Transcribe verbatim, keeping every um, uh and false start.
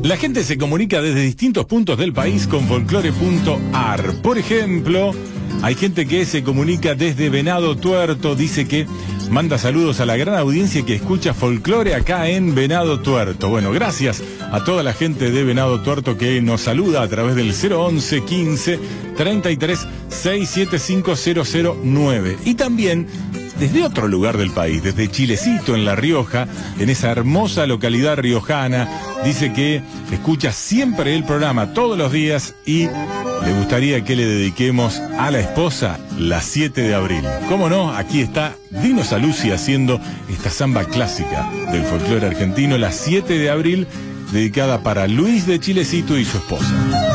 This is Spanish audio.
La gente se comunica desde distintos puntos del país con folclore punto ar. Por ejemplo, hay gente que se comunica desde Venado Tuerto, dice que manda saludos a la gran audiencia que escucha folclore acá en Venado Tuerto. Bueno, gracias a toda la gente de Venado Tuerto que nos saluda a través del cero once quince treinta y tres sesenta y siete cinco cero cero nueve. Y también desde otro lugar del país, desde Chilecito en La Rioja, en esa hermosa localidad riojana, dice que escucha siempre el programa todos los días y le gustaría que le dediquemos a la esposa la siete de abril. ¿Cómo no? Aquí está Dino Saluzzi haciendo esta samba clásica del folclore argentino, la siete de abril, dedicada para Luis de Chilecito y su esposa.